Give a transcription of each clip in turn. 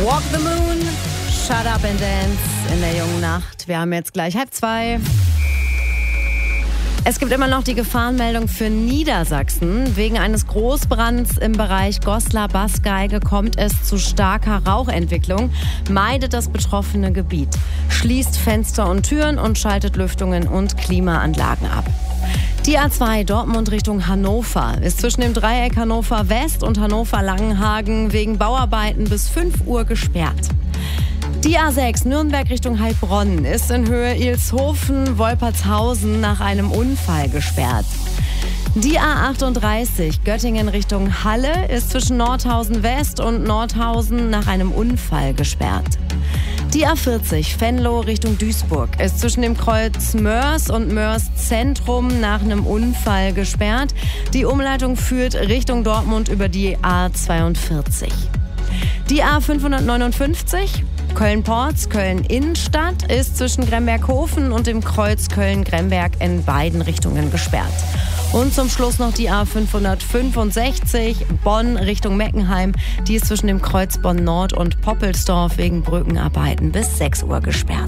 Walk the Moon, Shut Up and Dance in der jungen Nacht. Wir haben jetzt gleich 1:30. Es gibt immer noch die Gefahrenmeldung für Niedersachsen. Wegen eines Großbrands im Bereich Goslar-Bassgeige kommt es zu starker Rauchentwicklung. Meidet das betroffene Gebiet. Schließt Fenster und Türen und schaltet Lüftungen und Klimaanlagen ab. Die A2 Dortmund Richtung Hannover ist zwischen dem Dreieck Hannover West und Hannover Langenhagen wegen Bauarbeiten bis 5 Uhr gesperrt. Die A6 Nürnberg Richtung Heilbronn ist in Höhe Ilshofen-Wolpertshausen nach einem Unfall gesperrt. Die A38 Göttingen Richtung Halle ist zwischen Nordhausen West und Nordhausen nach einem Unfall gesperrt. Die A40 Venlo Richtung Duisburg ist zwischen dem Kreuz Mörs und Mörs Zentrum nach einem Unfall gesperrt. Die Umleitung führt Richtung Dortmund über die A42. Die A559 Köln-Porz, Köln-Innenstadt ist zwischen Gremberghofen und dem Kreuz Köln-Gremberg in beiden Richtungen gesperrt. Und zum Schluss noch die A565 Bonn Richtung Meckenheim. Die ist zwischen dem Kreuz Bonn-Nord und Poppelsdorf wegen Brückenarbeiten bis 6 Uhr gesperrt.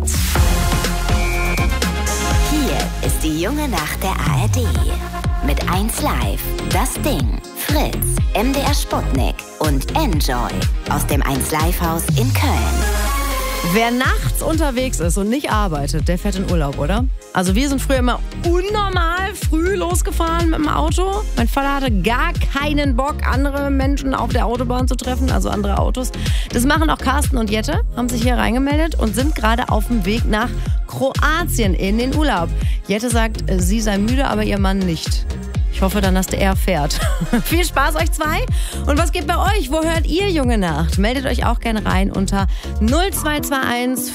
Hier ist die junge Nacht der ARD. Mit 1Live, Das Ding, Fritz, MDR Sputnik und Enjoy aus dem 1Live-Haus in Köln. Wer nachts unterwegs ist und nicht arbeitet, der fährt in Urlaub, oder? Also wir sind früher immer unnormal früh losgefahren mit dem Auto. Mein Vater hatte gar keinen Bock, andere Menschen auf der Autobahn zu treffen, also andere Autos. Das machen auch Carsten und Jette, haben sich hier reingemeldet und sind gerade auf dem Weg nach Kroatien in den Urlaub. Jette sagt, sie sei müde, aber ihr Mann nicht. Ich hoffe dann, dass er fährt. Viel Spaß euch zwei. Und was geht bei euch? Wo hört ihr Junge Nacht? Meldet euch auch gerne rein unter 0221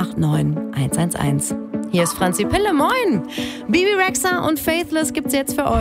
56789 111. Hier ist Franzi Pille, moin. Bibi Rexha und Faithless gibt's jetzt für euch.